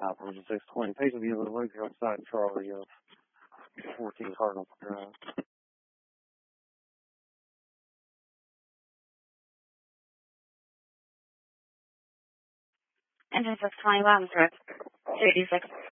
Engine 620, paging the other way, you're outside Charlie, 14 Cardinal Drive. Engine 620, Loudon, correct. 286.